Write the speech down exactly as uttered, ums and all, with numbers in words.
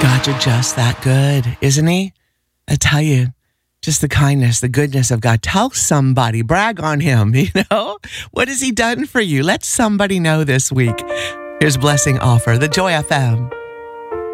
God, you're just that good, isn't he? I tell you, just the kindness, the goodness of God. Tell somebody, brag on him, you know? What has he done for you? Let somebody know this week. Here's Blessing Offer, the Joy F M.